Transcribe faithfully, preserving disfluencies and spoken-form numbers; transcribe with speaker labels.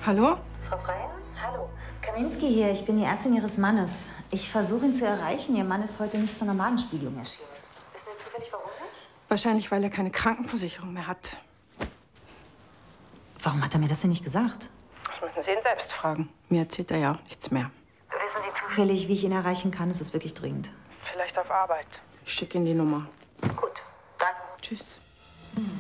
Speaker 1: Hallo?
Speaker 2: Frau Freier? Hallo. Kaminski hier, ich bin die Ärztin Ihres Mannes. Ich versuche ihn zu erreichen. Ihr Mann ist heute nicht zu einer Magenspiegelung erschienen. Wissen Sie zufällig, warum nicht?
Speaker 1: Wahrscheinlich, weil er keine Krankenversicherung mehr hat.
Speaker 2: Warum hat er mir das denn nicht gesagt?
Speaker 1: Das müssen Sie ihn selbst fragen. Mir erzählt er ja nichts mehr.
Speaker 2: Wissen Sie zufällig, wie ich ihn erreichen kann? Es ist wirklich dringend.
Speaker 1: Vielleicht auf Arbeit. Ich schicke Ihnen die Nummer.
Speaker 2: Gut, danke.
Speaker 1: Tschüss.